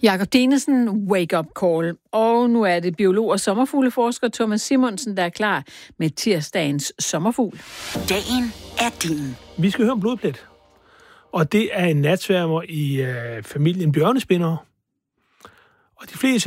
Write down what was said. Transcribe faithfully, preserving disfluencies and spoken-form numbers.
Jakob Dinesen, Wake Up Call. Og nu er det biolog og sommerfugleforsker Thomas Simonsen, der er klar med tirsdagens sommerfugl. Dagen er din. Vi skal høre om blodplet. Og det er en natsværmer i øh, familien bjørnespinder. Og de fleste